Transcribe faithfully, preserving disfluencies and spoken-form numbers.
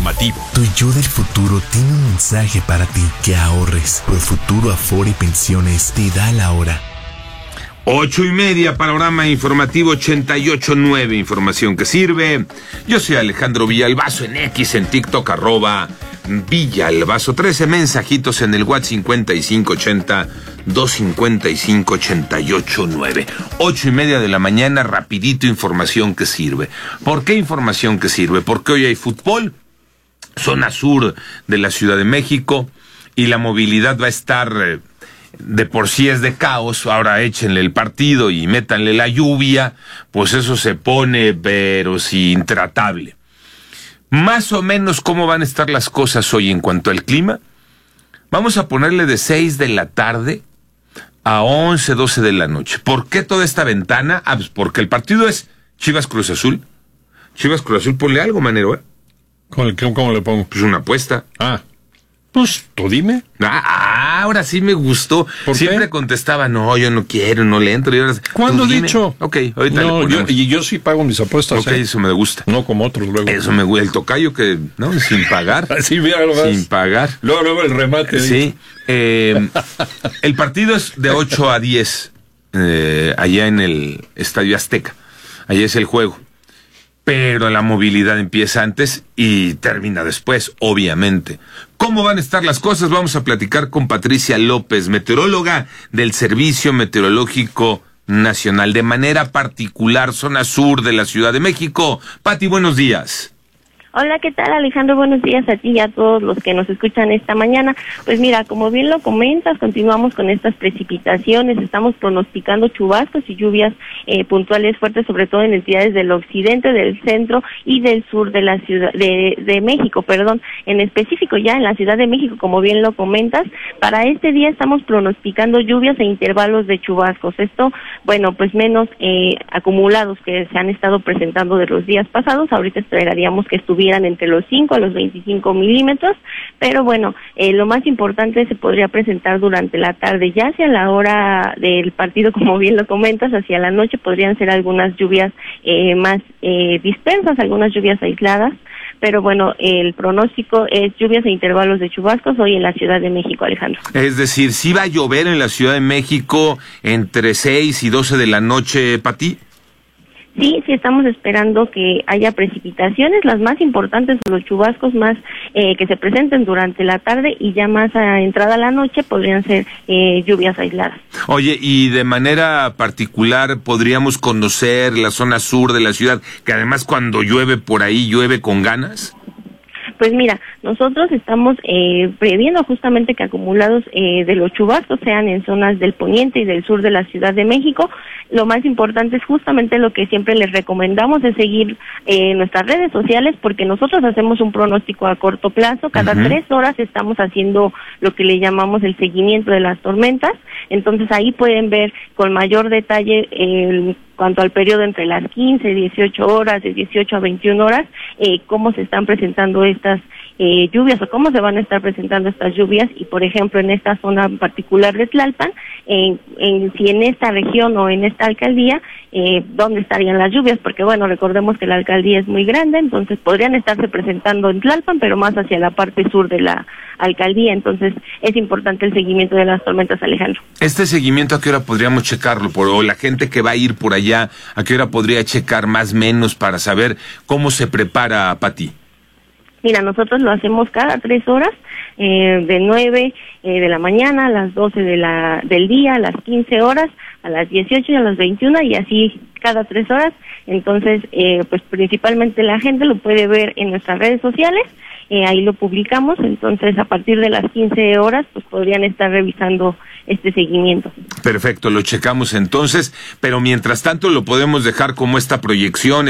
informativo. Tu yo del futuro tiene un mensaje para ti: que ahorres. Profuturo Afore Pensiones te da la hora. Ocho y media, panorama informativo ochenta y ocho punto nueve, información que sirve. Yo soy Alejandro Villalbazo, en X, en TikTok, arroba Villalbazo. trece mensajitos en el WhatsApp cincuenta y cinco ochenta, doscientos cincuenta y cinco, ochenta y ocho nueve. Ocho y media de la mañana, rapidito, información que sirve. ¿Por qué información que sirve? Porque hoy hay fútbol, zona sur de la Ciudad de México, y la movilidad va a estar... Eh, de por sí es de caos. Ahora échenle el partido y métanle la lluvia, pues eso se pone pero sí intratable. Más o menos cómo van a estar las cosas hoy en cuanto al clima. Vamos a ponerle de seis de la tarde a once, doce de la noche. ¿Por qué toda esta ventana? Ah, pues porque el partido es Chivas Cruz Azul. Chivas Cruz Azul, ponle algo, Manero, ¿eh? ¿Cómo, cómo le pongo? Pues una apuesta. Ah, pues tú dime. Ah, ahora sí me gustó. ¿Por Siempre qué? contestaba, no, yo no quiero, no le entro. Y ahora, ¿Cuándo he dime. dicho? Ok, ahorita no, le yo, ponemos. y yo sí pago mis apuestas. Ok, ¿eh? eso me gusta. No como otros luego. Eso me gusta. El tocayo que, ¿no? Sin pagar. Sí, mira, lo vas. Sin pagar. Luego, luego el remate. Sí. Eh, el partido es de ocho a diez, eh, allá en el Estadio Azteca. Allá es el juego. Pero la movilidad empieza antes y termina después, obviamente. ¿Cómo van a estar las cosas? Vamos a platicar con Patricia López, meteoróloga del Servicio Meteorológico Nacional, de manera particular, zona sur de la Ciudad de México. Pati, buenos días. Hola, ¿qué tal, Alejandro? Buenos días a ti y a todos los que nos escuchan esta mañana. Pues mira, como bien lo comentas, continuamos con estas precipitaciones, estamos pronosticando chubascos y lluvias eh, puntuales fuertes, sobre todo en entidades del occidente, del centro y del sur de la ciudad de, de México, perdón, en específico ya en la Ciudad de México, como bien lo comentas. Para este día estamos pronosticando lluvias e intervalos de chubascos. Esto, bueno, pues menos eh, acumulados que se han estado presentando de los días pasados. Ahorita esperaríamos que estuvieran entre los cinco a los veinticinco milímetros, pero bueno, eh, lo más importante se podría presentar durante la tarde, ya hacia la hora del partido, como bien lo comentas, hacia la noche podrían ser algunas lluvias eh, más eh, dispersas, algunas lluvias aisladas, pero bueno, el pronóstico es lluvias e intervalos de chubascos hoy en la Ciudad de México, Alejandro. Es decir, ¿sí va a llover en la Ciudad de México entre seis y doce de la noche, Pati? Sí, sí estamos esperando que haya precipitaciones, las más importantes, los chubascos más eh, que se presenten durante la tarde, y ya más a entrada a la noche podrían ser eh, lluvias aisladas. Oye, y de manera particular podríamos conocer la zona sur de la ciudad, que además cuando llueve por ahí llueve con ganas. Pues mira, nosotros estamos eh, previendo justamente que acumulados eh, de los chubascos sean en zonas del poniente y del sur de la Ciudad de México. Lo más importante es justamente lo que siempre les recomendamos, es seguir eh, nuestras redes sociales, porque nosotros hacemos un pronóstico a corto plazo. Cada uh-huh. tres horas estamos haciendo lo que le llamamos el seguimiento de las tormentas. Entonces ahí pueden ver con mayor detalle el eh, cuanto al periodo entre las quince, dieciocho horas, de dieciocho a veintiuna horas, eh, cómo se están presentando estas eh, lluvias o cómo se van a estar presentando estas lluvias. Y por ejemplo, en esta zona en particular de Tlalpan, en, en, si en esta región o en esta alcaldía, eh, dónde estarían las lluvias, porque bueno, recordemos que la alcaldía es muy grande, entonces podrían estarse presentando en Tlalpan, pero más hacia la parte sur de la alcaldía. Entonces es importante el seguimiento de las tormentas, Alejandro. ¿Este seguimiento a qué hora podríamos checarlo? Por, o la gente que va a ir por allá, ¿a qué hora podría checar más o menos para saber cómo se prepara, Pati? Mira, nosotros lo hacemos cada tres horas, eh, de nueve eh, de la mañana a las doce de la, del día, a las quince horas, a las dieciocho y a las veintiuna, y así cada tres horas. Entonces, eh, pues principalmente la gente lo puede ver en nuestras redes sociales, eh, ahí lo publicamos. Entonces a partir de las quince horas pues podrían estar revisando este seguimiento. Perfecto, lo checamos entonces, pero mientras tanto lo podemos dejar como esta proyección,